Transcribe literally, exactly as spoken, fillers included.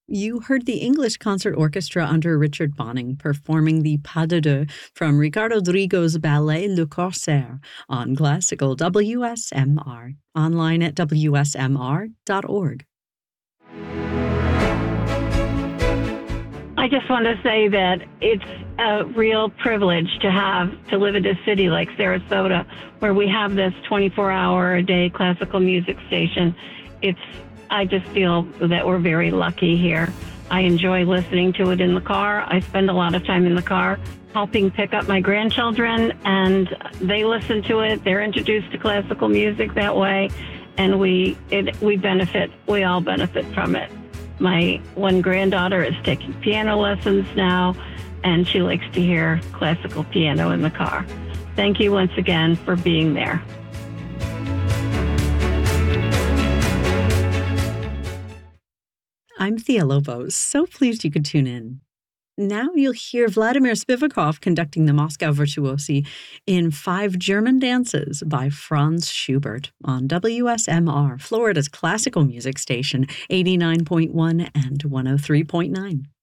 You heard the English Concert Orchestra under Richard Bonning performing the Pas de deux from Ricardo Drigo's ballet Le Corsaire on classical W S M R, online at W S M R dot org. I just want to say that it's a real privilege to have to live in a city like Sarasota, where we have this twenty-four hour a day classical music station. It's I just feel that we're very lucky here. I enjoy listening to it in the car. I spend a lot of time in the car helping pick up my grandchildren, and they listen to it. They're introduced to classical music that way, and we it, we benefit. We all benefit from it. My one granddaughter is taking piano lessons now, and she likes to hear classical piano in the car. Thank you once again for being there. I'm Thea Lobos, so pleased you could tune in. Now you'll hear Vladimir Spivakov conducting the Moscow Virtuosi in Five German Dances by Franz Schubert on W S M R, Florida's classical music station, eighty-nine point one and one oh three point nine.